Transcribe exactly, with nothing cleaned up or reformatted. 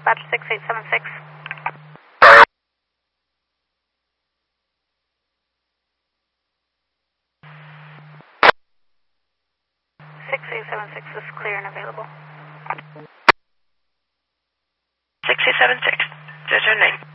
Dispatch six eight seven six. six eight seven six is clear and available. six eight seven six, zero zero nine.